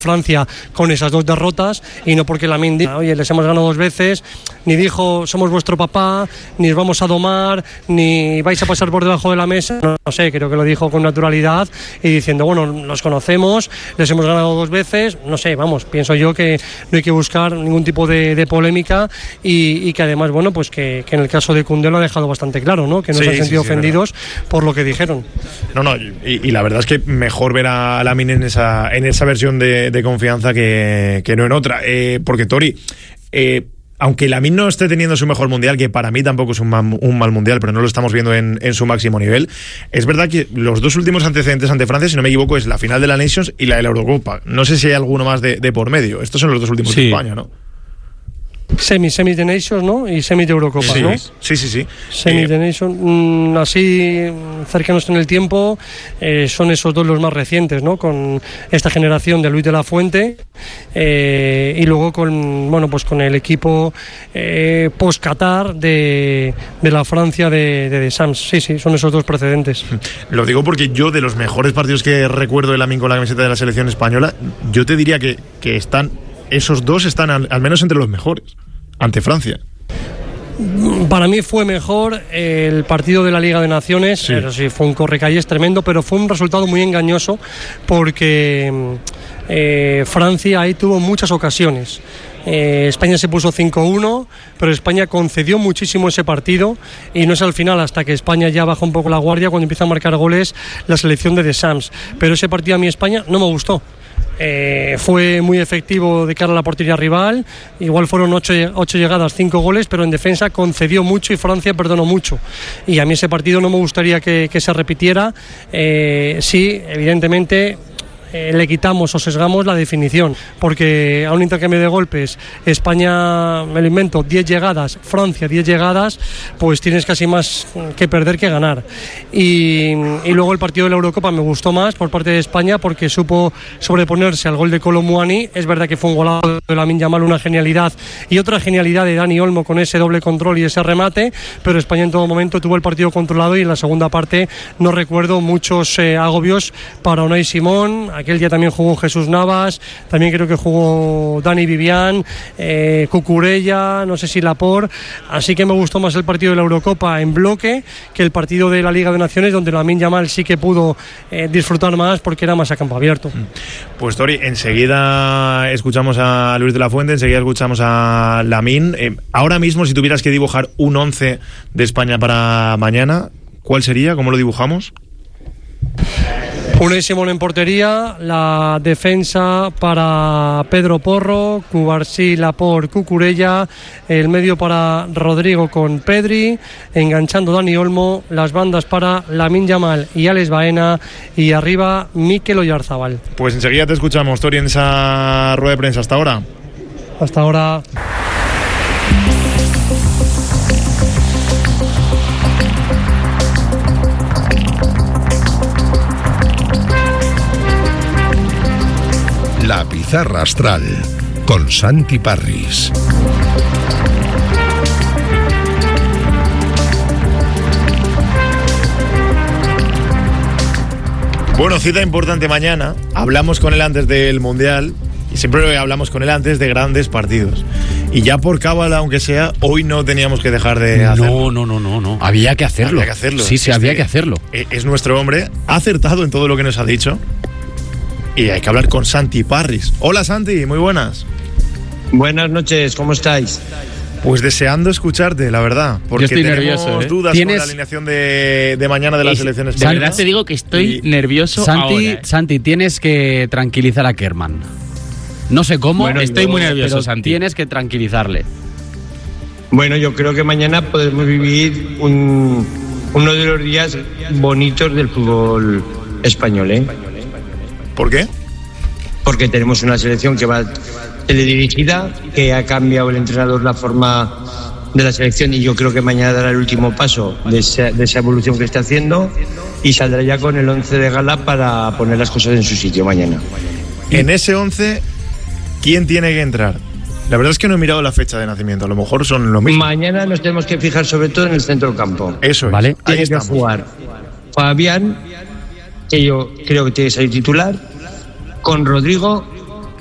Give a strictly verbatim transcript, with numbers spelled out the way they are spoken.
Francia con esas dos derrotas y no porque Lamine diga, oye, les hemos ganado dos veces, ni dijo somos vuestro papá, ni os vamos a domar, ni vais a pasar por debajo de la mesa, no, no sé, creo que lo dijo con naturalidad y diciendo, bueno, los conocemos, les hemos ganado dos veces, no sé, vamos, pienso yo que no hay que buscar ningún tipo de, de polémica y, y que además, bueno, pues que, que en el caso de Koundé lo ha dejado bastante claro, ¿no? Que no sí, se han sentido sí, sí, ofendidos por lo que dijeron. No, no, y, y la verdad es que mejor ver a Lamine en esa, en esa versión de de confianza que, que no en otra, eh, porque Tori, eh, aunque Lamine no esté teniendo su mejor mundial, que para mí tampoco es un mal, un mal mundial, pero no lo estamos viendo en, en su máximo nivel, es verdad que los dos últimos antecedentes ante Francia, si no me equivoco, es la final de la Nations y la de la Eurocopa. No sé si hay alguno más de, de por medio. Estos son los dos últimos sí. de España, ¿no? Semis, semis de Nations, ¿no? Y semis de Eurocopa, sí, ¿no? Sí, sí, sí. Semis eh, de Nations, mmm, así cercanos en el tiempo, eh, son esos dos los más recientes, ¿no? Con esta generación de Luis de la Fuente eh, y luego con, bueno, pues con el equipo eh, post-Qatar de, de la Francia de, de Deschamps. Sí, sí, son esos dos precedentes. Lo digo porque yo, de los mejores partidos que recuerdo de Lamine con la camiseta de la selección española, yo te diría que, que están... esos dos están al, al menos entre los mejores, ante Francia. Para mí fue mejor el partido de la Liga de Naciones, sí. Pero sí, fue un correcalles tremendo, pero fue un resultado muy engañoso porque eh, Francia ahí tuvo muchas ocasiones. Eh, España se puso cinco uno, pero España concedió muchísimo ese partido y no es al final, hasta que España ya baja un poco la guardia, cuando empieza a marcar goles la selección de Deschamps. Pero ese partido a mí España no me gustó. Eh, fue muy efectivo de cara a la portería rival, igual fueron ocho, ocho llegadas, cinco goles, pero en defensa concedió mucho y Francia perdonó mucho, y a mí ese partido no me gustaría que, que se repitiera. Eh, sí, evidentemente Eh, le quitamos o sesgamos la definición, porque a un intercambio de golpes, España, me lo invento, diez llegadas, Francia diez llegadas, pues tienes casi más que perder que ganar. Y, y luego el partido de la Eurocopa me gustó más por parte de España, porque supo sobreponerse al gol de Kolo Muani. Es verdad que fue un golazo de Lamine Yamal, una genialidad, y otra genialidad de Dani Olmo con ese doble control y ese remate, pero España en todo momento tuvo el partido controlado, y en la segunda parte no recuerdo muchos eh, agobios para Unai Simón. Aquel día también jugó Jesús Navas, también creo que jugó Dani Vivian, eh, Cucurella, no sé si Laporte, así que me gustó más el partido de la Eurocopa en bloque que el partido de la Liga de Naciones, donde Lamine Yamal sí que pudo eh, disfrutar más porque era más a campo abierto. Pues Tori, enseguida escuchamos a Luis de la Fuente, enseguida escuchamos a Lamine. Eh, ahora mismo, si tuvieras que dibujar un once de España para mañana, ¿cuál sería? ¿Cómo lo dibujamos? Unai Simón en portería, la defensa para Pedro Porro, Cubarsí, Laporte, Cucurella, el medio para Rodrigo con Pedri, enganchando Dani Olmo, las bandas para Lamine Yamal y Alex Baena, y arriba Mikel Oyarzabal. Pues enseguida te escuchamos, Tori, en esa rueda de prensa. Hasta ahora. Hasta ahora. La Pizarra Astral, con Santi Parris. Bueno, cita importante mañana. Hablamos con él antes del Mundial y siempre hablamos con él antes de grandes partidos. Y ya por cábala, aunque sea, hoy no teníamos que dejar de hacerlo. No, no, no, no, no. Había que hacerlo. Había que hacerlo. Sí, sí, este había que hacerlo. Es nuestro hombre, ha acertado en todo lo que nos ha dicho. Y hay que hablar con Santi Parris. Hola Santi, muy buenas. Buenas noches, ¿cómo estáis? Pues deseando escucharte, la verdad. Porque Yo estoy tenemos nervioso, ¿eh? dudas con la alineación de, de mañana de la selección española. De verdad te digo que estoy y nervioso Santi, ahora, ¿eh? Santi, tienes que tranquilizar a Kerman. No sé cómo, bueno, estoy yo, muy nervioso, pero Santi. Tienes que tranquilizarle. Bueno, yo creo que mañana podemos vivir un, uno de los días bonitos del fútbol español, ¿eh? ¿Por qué? Porque tenemos una selección que va teledirigida, que ha cambiado el entrenador la forma de la selección, y yo creo que mañana dará el último paso de esa, de esa evolución que está haciendo, y saldrá ya con el once de gala para poner las cosas en su sitio mañana. En ese once, ¿quién tiene que entrar? La verdad es que no he mirado la fecha de nacimiento, a lo mejor son lo mismo. Mañana nos tenemos que fijar sobre todo en el centro del campo. Eso es, ¿vale? Ahí Tiene estamos. que jugar Fabián, que yo creo que tiene que salir titular, con Rodrigo